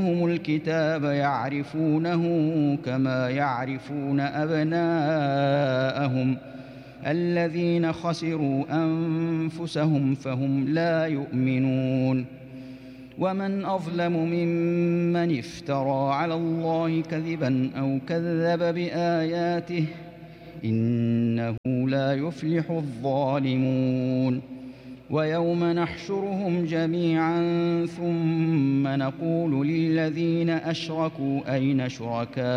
آتيناهم الكتاب يعرفونه كما يعرفون أبناءهم الذين خسروا أنفسهم فهم لا يؤمنون ومن أظلم ممن افترى على الله كذبا أو كذب بآياته إنه لا يفلح الظالمون ويوم نحشرهم جميعا ثم نقول للذين أشركوا أين شركاؤكم